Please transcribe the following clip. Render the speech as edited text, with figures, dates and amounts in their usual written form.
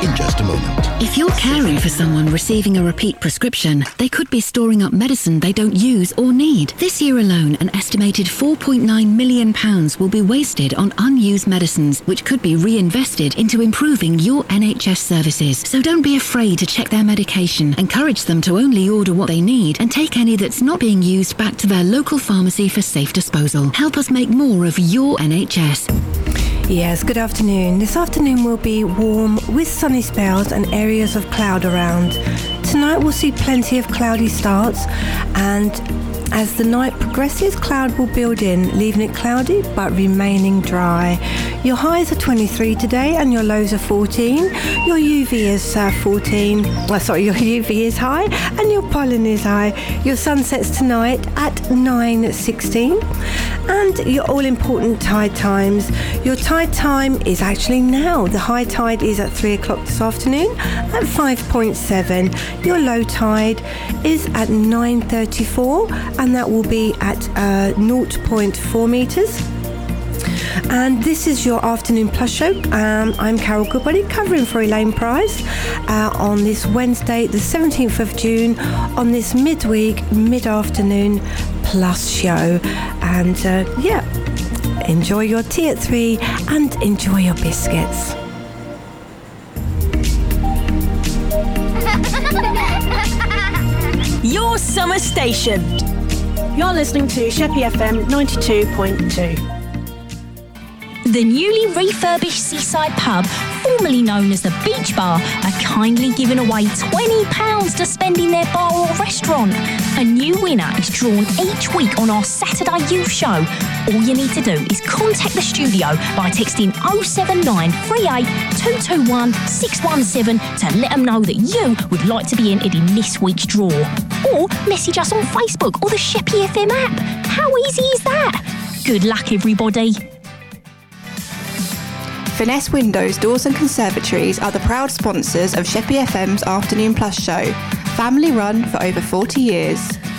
in just a moment. If you're caring for someone receiving a repeat prescription, they could be storing up medicine they don't use or need. This year alone, an estimated £4.9 million will be wasted on unused medicines, which could be reinvested into improving your NHS services. So don't be afraid to check their medication. Encourage them to only order what they need and take any that's not being used back to their local pharmacy for safe disposal. Help us make more of your NHS. Yes, good afternoon. This afternoon will be warm with sunny spells and areas of cloud around. Tonight we'll see plenty of cloudy starts, and as the night progresses, cloud will build in, leaving it cloudy but remaining dry. Your highs are 23 today and your lows are 14. Your UV is 14. Your UV is high and your pollen is high. Your sun sets tonight at 9:16. And your all-important tide times. Your tide time is actually now. The high tide is at 3 o'clock this afternoon at 5.7. Your low tide is at 9:34, and that will be at 0.4 metres. And this is your Afternoon Plus show. I'm Carol Goodbody, covering for Elaine Price on this Wednesday, the 17th of June, on this midweek, mid-afternoon Plus show. And enjoy your tea at 3 and enjoy your biscuits. Your summer station. You're listening to Sheppey FM 92.2. The newly refurbished Seaside Pub, formerly known as the Beach Bar, are kindly giving away £20 to spend in their bar or restaurant. A new winner is drawn each week on our Saturday Youth Show. All you need to do is contact the studio by texting 07938 221 617 to let them know that you would like to be entered in this week's draw. Or message us on Facebook or the Sheppey FM app. How easy is that? Good luck, everybody. Finesse Windows, Doors and Conservatories are the proud sponsors of Sheppey FM's Afternoon Plus show, family run for over 40 years.